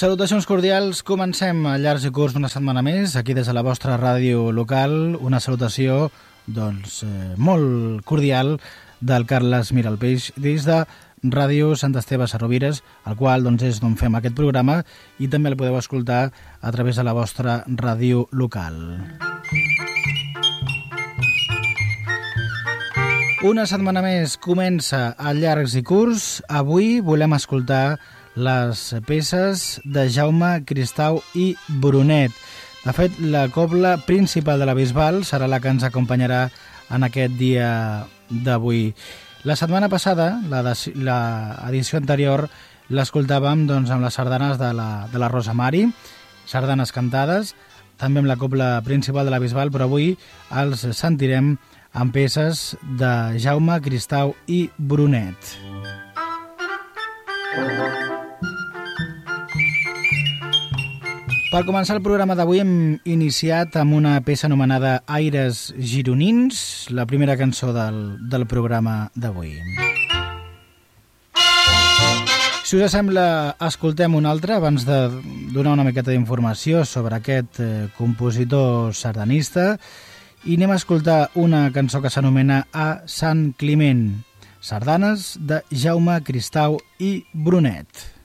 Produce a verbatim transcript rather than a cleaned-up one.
Salutacions cordials, comencem a llargs i curts una setmana més, aquí des de la vostra ràdio local, una salutació doncs, eh, molt cordial del Carles Miralpeix des de Ràdio Sant Esteve Sesrovires, al qual doncs, és d'on fem aquest programa i també el podeu escoltar a través de la vostra ràdio local. Una setmana més comença a llargs i curts. Avui volem escoltar les peces de Jaume Cristau i Brunet. De fet, la cobla principal de la Bisbal serà la que ens acompanyarà en aquest dia d'avui. La setmana passada, l'edició anterior, l'escoltàvem doncs, amb les sardanes de la, de la Rosa Mari, sardanes cantades, també amb la cobla principal de la Bisbal, però avui els sentirem amb peces de Jaume Cristau i Brunet. Per començar el programa d'avui hem iniciat amb una peça anomenada Aires gironins, la primera cançó del, del programa d'avui. Si us sembla, escoltem una altra abans de donar una miqueta d'informació sobre aquest eh, compositor sardanista i anem a escoltar una cançó que s'anomena A Sant Climent, sardanes de Jaume Cristau i Brunet.